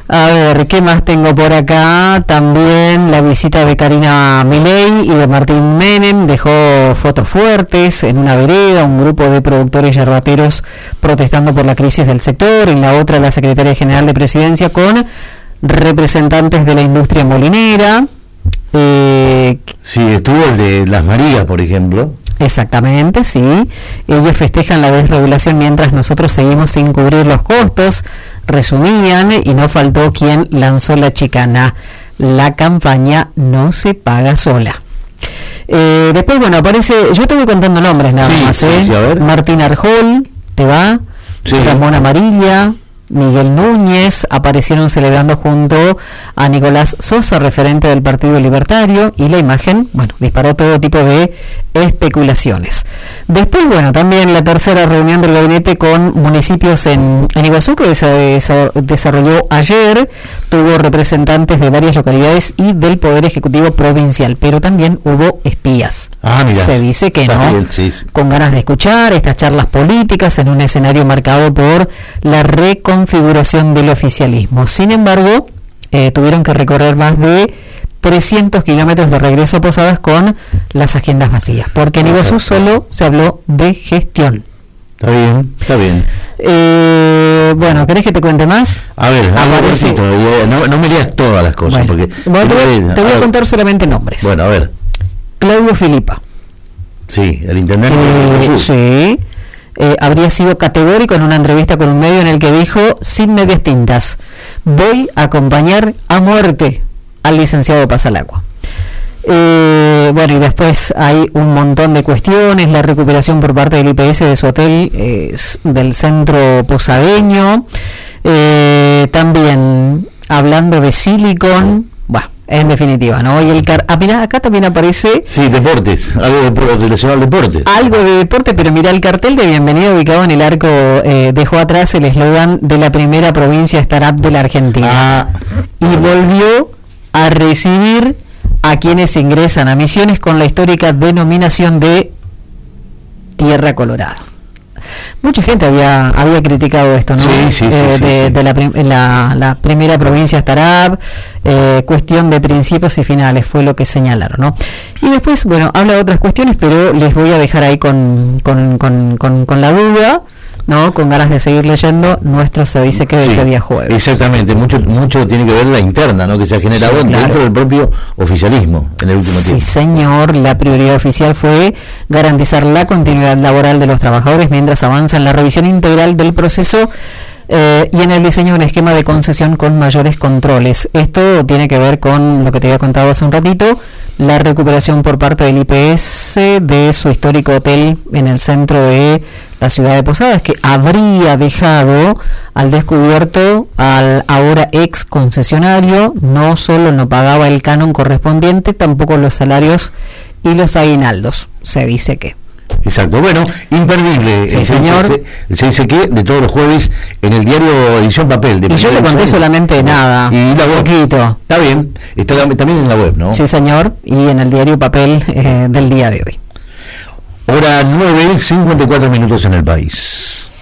A ver, ¿qué más tengo por acá? También la visita de Karina Milei y de Martín Menem dejó fotos fuertes en una vereda, un grupo de productores yerbateros protestando por la crisis del sector, en la otra la secretaria general de Presidencia con representantes de la industria molinera. Sí, estuvo el de Las Marías, por ejemplo. Exactamente, sí. Ellos festejan la desregulación mientras nosotros seguimos sin cubrir los costos, resumían, y no faltó quien lanzó la chicana. La campaña no se paga sola. Después, bueno, aparece, yo te voy contando nombres nada más, sí, a ver. Martín Arjol, ¿te va? Sí. Ramón Amarilla, Miguel Núñez aparecieron celebrando junto a Nicolás Sosa, referente del Partido Libertario, y la imagen, bueno, disparó todo tipo de especulaciones. Después, bueno, también la tercera reunión del gabinete con municipios en Iguazú, que se desarrolló ayer, tuvo representantes de varias localidades y del Poder Ejecutivo Provincial, pero también hubo espías. Mira, se dice que no, bien, sí. con ganas de escuchar estas charlas políticas en un escenario marcado por la reconfiguración del oficialismo. Sin embargo, tuvieron que recorrer más de 300 kilómetros de regreso a Posadas con las agendas vacías, porque en Iguazú solo se habló de gestión. Está bien, está bien. Bueno, ¿querés que te cuente más? A ver, no me leas todas las cosas, bueno, porque... te voy a contar solamente nombres. Bueno, a ver. Claudio Filipa. Sí, el intendente de Iguazú. Sí. Habría sido categórico en una entrevista con un medio en el que dijo, sin medias tintas, voy a acompañar a muerte al licenciado Pasalacqua. Bueno, y después hay un montón de cuestiones, la recuperación por parte del IPS de su hotel del centro posadeño, también hablando de Silicon, bueno, en definitiva, ¿no? Y mirá, acá también aparece... Sí, deportes, algo relacionado al deporte. Algo de deporte, pero mira, el cartel de bienvenida ubicado en el arco dejó atrás el eslogan de la primera provincia startup de la Argentina. Y volvió a recibir a quienes ingresan a Misiones con la histórica denominación de Tierra Colorada. Mucha gente había criticado esto, ¿no? Sí. De la primera provincia startup, cuestión de principios y finales, fue lo que señalaron, ¿no? Y después, bueno, habla de otras cuestiones, pero les voy a dejar ahí con la duda, ¿no? Con ganas de seguir leyendo. Nuestro se dice que desde día jueves. Exactamente, mucho tiene que ver la interna, ¿no? Que se ha generado dentro del propio oficialismo en el último tiempo. Sí, señor, la prioridad oficial fue garantizar la continuidad laboral de los trabajadores mientras avanza en la revisión integral del proceso y en el diseño de un esquema de concesión con mayores controles. Esto tiene que ver con lo que te había contado hace un ratito, la recuperación por parte del IPS de su histórico hotel en el centro de la ciudad de Posadas, que habría dejado al descubierto al ahora ex concesionario. No solo no pagaba el canon correspondiente, tampoco los salarios y los aguinaldos, se dice que. Exacto, bueno, imperdible. Sí, señor. Se dice que de todos los jueves en el diario Edición Papel. Y yo le conté solamente nada. Y la web. Poquito. Está bien, está también en la web, ¿no? Sí, señor, y en el diario Papel del día de hoy. Hora 9:54 en el país.